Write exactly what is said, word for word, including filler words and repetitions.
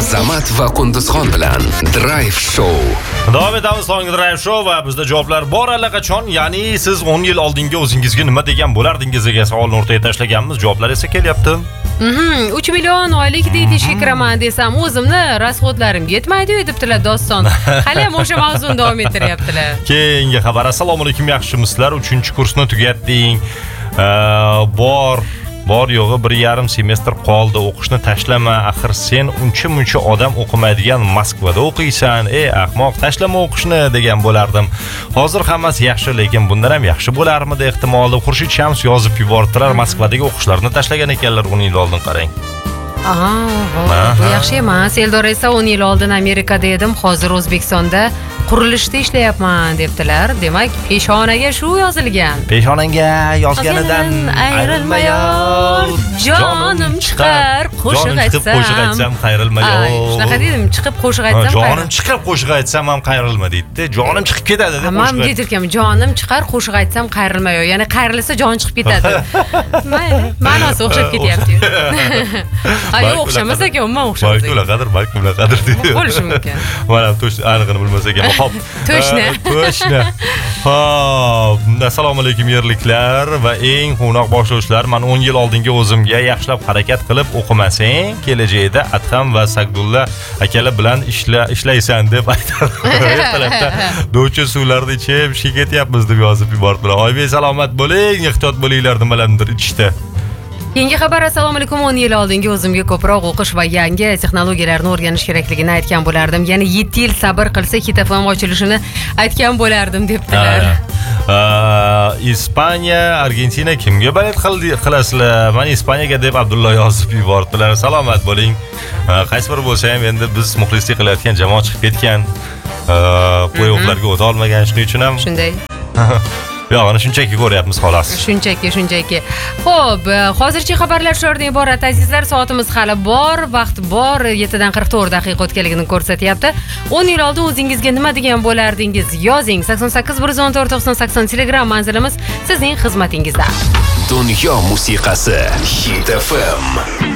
Azamat va Qunduzxon bilan Drive Show. Davom etamiz Long Drive Show va bizda javoblar bor allaqachon. Ya'ni siz o'n yil oldingi o'zingizga nima degan bo'lardingiz degan savolni o'rtaga tashlaganmiz. Javoblar esa kelyapti. Mhm, uch million oylik deydi ishga kiraman desam, o'zimni rasxodlarim yetmaydi debdilar doston. Hali ham o'sha mavzuni davom ettiryaptilar. Keyingi xabar. Assalomu alaykum, yaxshimisizlar? uchinchi kursni tugatding. Bor Bor yo'g'i bir yarim semestr qoldi. O'qishni tashlama. Axir sen uncha-muncha odam o'qimaydigan Moskvada o'qiysan. Ey ahmoq, tashlama o'qishni degan bo'lardim. Hozir hammasi yaxshi, lekin bundan ham yaxshi bo'larmidi ehtimoli. Xurshid Shams yozib yubordilar. Moskvadagi o'qishlarini tashlagan ekanlar o'n yil oldin, qarang. Aha, bu yaxshi emas. Eldor esa o'n yil oldin Amerikada edim, hozir O'zbekistonda qurilishda ishlayapman debdilar. Demak, peshonaga shu yozilgan. Peshonangga yozganidan ayrilmayor, jonim chiqar, qo'shiq aytsam. Qo'shiq aytsam qayrilmayor. Shunaqa dedim, chiqib qo'shiq aytsam. Jonim chiqib qo'shiq aytsam ham qayrilma deydi. Jonim chiqib ketadi deb qo'shiq. Hamma deydirkan, jonim chiqar, qo'shiq aytsam qayrilmayor. Ya'ni qayrilsa jon chiqib ketadi. Mayli, ma'nosi o'xshab ketyapti. Ay, o'xshamas ekan, umuman o'xshamas. Balki unaqadir, balki unaqadir deydi. Bo'lishi mumkin. Mana to'sh aniqini bilmas ekan. Hop. To'shna. To'shna. Hop. Assalomu alaykum yerliklar va eng quvnoq boshlovchilar. Men o'n yil oldingi o'zimga yaxshilab harakat qilib o'qimasang, kelajakda Adham va Sagdulla akalar bilan ishla ishlaysan deb aytadi. Ertalabda do'cha suvlarni ichib, ishga ketyapmiz deb yozib yubordilar. Oybek salomat bo'ling, ehtiyot bo'linglar nimalarnidir ichishda. Keyingi xabar. Assalomu alaykum. o'n yil oldingi o'zimga ko'proq o'qish va yangi texnologiyalarni o'rganish kerakligini aytgan bo'lardim. Ya'ni yetti yil sabr qilsa Hit F M ochilishini aytgan bo'lardim debdilar. Ispaniya, Argentina kimga balet qilasizlar? Men Ispaniyaga deb Abdulla yozib yubordilar. Salomat bo'ling. Qaysi bir bo'lsa ham endi biz muxlislik qilayotgan jamoa chiqib ketgan. Play-offlarga o'ta olmagan, shuning uchun ham shunday. Yo'q, shunchaki ko'ryapmiz xolos. Shunchaki, shunchaki. Xo'p, hozircha xabarlar shu yerdan iborat azizlar. Soatimiz hali bor, vaqt bor. yettidan qirq to'rt daqiqa o'tganligini ko'rsatyapti. o'n yil oldin o'zingizga nima degan bo'lardingiz? Yozing. sakson sakkiz bir yuz o'n to'rt to'qson sakson Telegram manzilimiz sizning xizmatingizda. Dunyo musiqasi Hit F M.